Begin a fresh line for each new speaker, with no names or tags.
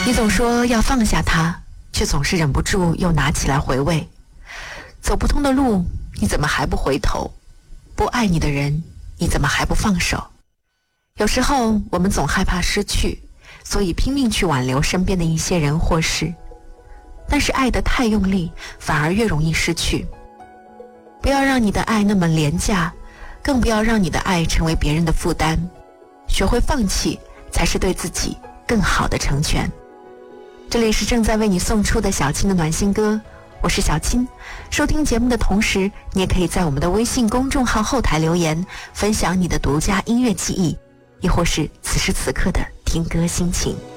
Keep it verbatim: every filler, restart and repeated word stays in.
你总说要放下它，却总是忍不住又拿起来回味。走不通的路，你怎么还不回头？不爱你的人，你怎么还不放手？有时候我们总害怕失去，所以拼命去挽留身边的一些人或事，但是爱得太用力，反而越容易失去。不要让你的爱那么廉价，更不要让你的爱成为别人的负担。学会放弃，才是对自己更好的成全。这里是正在为你送出的小青的暖心歌，我是小青。收听节目的同时，你也可以在我们的微信公众号后台留言，分享你的独家音乐记忆，亦或是此时此刻的听歌心情。